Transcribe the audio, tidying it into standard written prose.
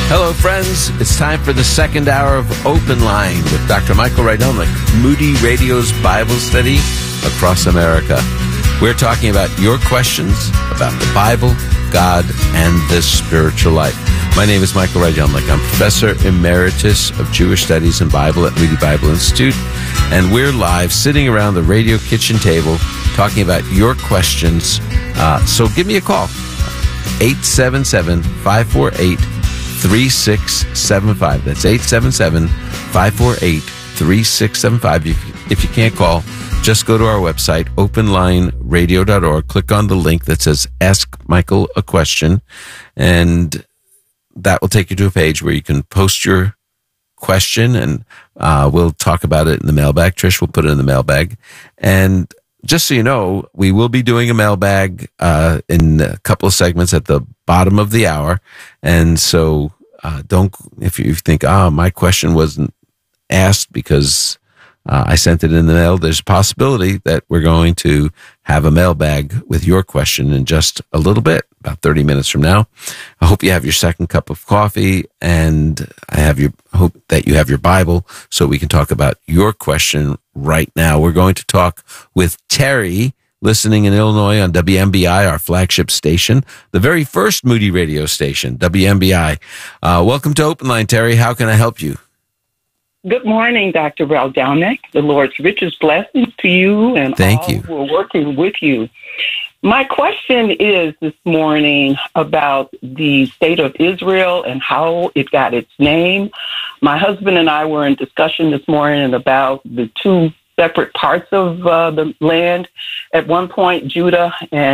Hello, friends. It's time for the second hour of Open Line with Dr. Michael Rydelnik, Moody Radio's Bible study across America. We're talking about your questions about the Bible, God, and the spiritual life. My name is Michael Rydelnik. I'm Professor Emeritus of Jewish Studies and Bible at Moody Bible Institute, and we're live sitting around the radio kitchen table talking about your questions. So give me a call, 877-548-3675. That's 877-548-3675. If you can't call, just go to our website, openlineradio.org. Click on the link that says Ask Michael a Question, and that will take you to a page where you can post your question, and we'll talk about it in the mailbag. Trish will put it in the mailbag. And just so you know, we will be doing a mailbag in a couple of segments at the bottom of the hour. And so if you think, my question wasn't asked because I sent it in the mail, there's a possibility that we're going to have a mailbag with your question in just a little bit, about 30 minutes from now. I hope you have your second cup of coffee, and I hope that you have your Bible so we can talk about your question right now. We're going to talk with Terry, listening in Illinois on WMBI, our flagship station, the very first Moody radio station, WMBI. Welcome to Open Line, Terry. How can I help you? Good morning, Dr. Rydelnik. The Lord's richest blessings to you and Thank all you. who are working with you. My question is this morning about the state of Israel and how it got its name. My husband and I were in discussion this morning about the two separate parts of the land. At one point, Judah and